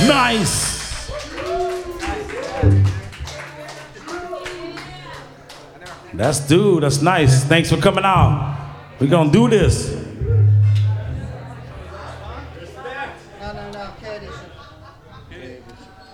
Nice. That's nice. Thanks for coming out. We're gonna do this. No,